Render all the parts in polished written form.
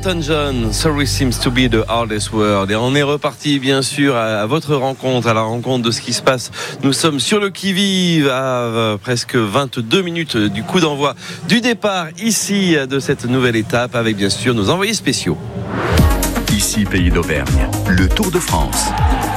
Elton John, Sorry Seems to be the hardest word. Et on est reparti bien sûr à votre rencontre, à la rencontre de ce qui se passe. Nous sommes sur le qui-vive à presque 22 minutes du coup d'envoi du départ ici de cette nouvelle étape avec bien sûr nos envoyés spéciaux. Ici Pays d'Auvergne, le Tour de France.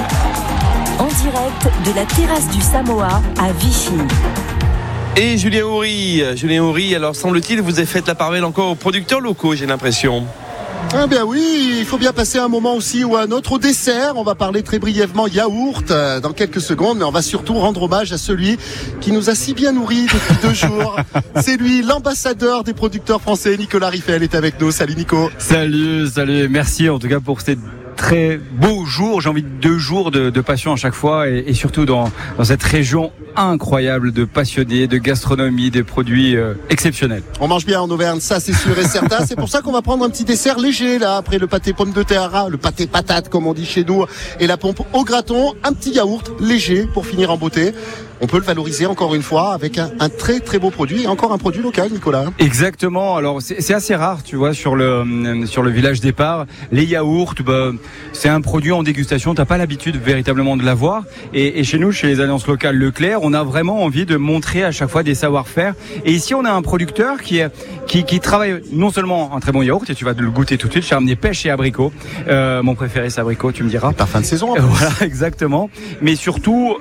En direct de la terrasse du Samoa à Vichy. Et Julien Houry, alors semble-t-il vous avez fait la part belle encore aux producteurs locaux, j'ai l'impression. Ah bien oui, il faut bien passer un moment aussi ou un autre au dessert. On va parler très brièvement yaourt dans quelques secondes, mais on va surtout rendre hommage à celui qui nous a si bien nourris depuis 2 jours. C'est lui, l'ambassadeur des producteurs français, Nicolas Riffel est avec nous. Salut Nico. Salut, merci en tout cas pour ces très beaux jours, j'ai envie de 2 jours de passion à chaque fois et surtout dans cette région incroyable de passionnés, de gastronomie, des produits exceptionnels. On mange bien en Auvergne, ça c'est sûr et certain. C'est pour ça qu'on va prendre un petit dessert léger là, après le pâté pomme de terre, le pâté patate comme on dit chez nous et la pompe au graton, un petit yaourt léger pour finir en beauté. On peut le valoriser encore une fois avec un très très beau produit et encore un produit local, Nicolas. Exactement. Alors c'est assez rare, tu vois, sur le village départ, les yaourts, c'est un produit en dégustation. T'as pas l'habitude véritablement de l'avoir. Et chez nous, chez les alliances locales Leclerc, on a vraiment envie de montrer à chaque fois des savoir-faire. Et ici, on a un producteur qui travaille non seulement un très bon yaourt, et tu vas le goûter tout de suite. J'ai ramené pêche et abricot. Mon préféré, c'est abricot, tu me diras. Par fin de saison. Voilà, exactement. Mais surtout,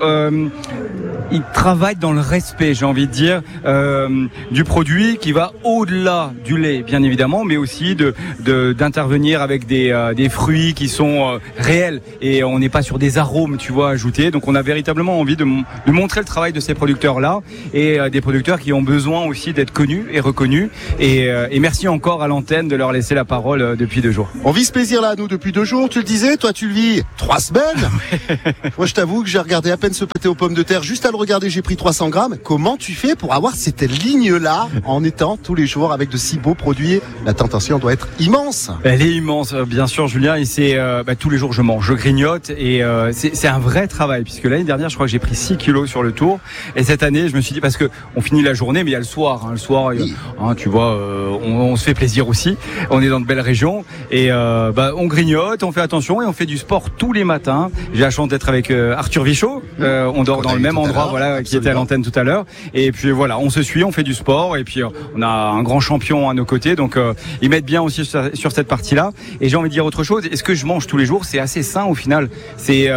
il travaille dans le respect, j'ai envie de dire, du produit qui va au-delà du lait, bien évidemment, mais aussi d'intervenir avec des fruits qui sont réels et on n'est pas sur des arômes, tu vois, ajoutés. Donc on a véritablement envie de montrer le travail de ces producteurs-là et des producteurs qui ont besoin aussi d'être connus et reconnus. Et merci encore à l'antenne de leur laisser la parole depuis 2 jours. On vit ce plaisir-là, nous, depuis 2 jours. Tu le disais, toi, tu le vis 3 semaines. Moi, je t'avoue que j'ai regardé à peine ce pâté aux pommes de terre. Juste à le regarder, j'ai pris 300 grammes. Comment tu fais pour avoir cette ligne-là en étant tous les jours avec de si beaux produits? La tentation doit être immense. Elle est immense, bien sûr, Julien. Et c'est tous les jours je mange, je grignote et c'est un vrai travail puisque l'année dernière, je crois que j'ai pris 6 kilos sur le tour. Et cette année, je me suis dit parce que on finit la journée, mais il y a le soir. Le soir, oui. Tu vois, on se fait plaisir aussi. On est dans de belles régions et on grignote, on fait attention et on fait du sport tous les matins. J'ai la chance d'être avec Arthur Vichot. On dort dans le même endroit, voilà, qui était à l'antenne tout à l'heure. Et puis voilà, on se suit, on fait du sport et puis on a un grand champion à nos côtés. Donc ils m'aident bien aussi sur cette partie-là. Et j'ai envie de dire autre chose. Est-ce que je mange tous les jours? C'est assez sain au final. C'est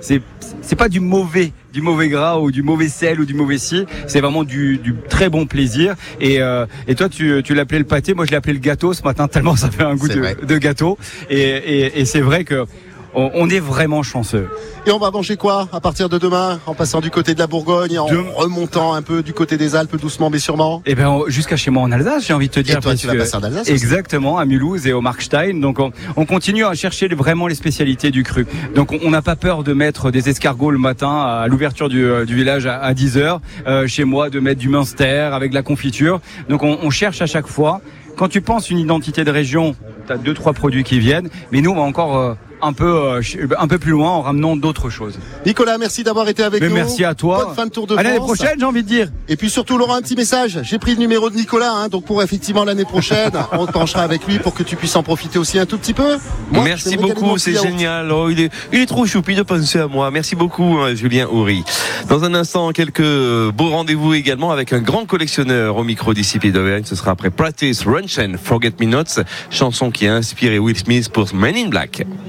pas du mauvais gras ou du mauvais sel ou du mauvais ci. C'est vraiment du très bon plaisir. Et toi, tu l'appelais le pâté. Moi, je l'ai appelé le gâteau ce matin tellement ça fait un goût de gâteau. Et c'est vrai que on est vraiment chanceux. Et on va manger quoi à partir de demain, en passant du côté de la Bourgogne, en remontant un peu du côté des Alpes, doucement mais sûrement? Eh ben, jusqu'à chez moi en Alsace, j'ai envie de te dire. Et toi, tu vas passer en Alsace aussi. Exactement, à Mulhouse et au Markstein. Donc, on continue à chercher vraiment les spécialités du cru. Donc, on n'a pas peur de mettre des escargots le matin à l'ouverture du village à 10h. Chez moi, de mettre du Münster avec de la confiture. Donc, on cherche à chaque fois. Quand tu penses une identité de région, tu as 2-3 produits qui viennent. Mais nous, on va encore un peu plus loin en ramenant d'autres choses. Nicolas, merci d'avoir été avec nous. Merci à toi. Bonne fin de Tour de France. À l'année prochaine, j'ai envie de dire. Et puis surtout, Laurent, un petit message. J'ai pris le numéro de Nicolas, donc pour effectivement l'année prochaine, on te penchera avec lui pour que tu puisses en profiter aussi un tout petit peu. Moi, merci beaucoup, c'est génial. Oh, il est trop choupi de penser à moi. Merci beaucoup, Julien Houry. Dans un instant, quelques beaux rendez-vous également avec un grand collectionneur au micro d'ici Pays d'Auvergne. Ce sera après Practice Runch and Forget Me Nots, chanson qui a inspiré Will Smith pour Men in Black.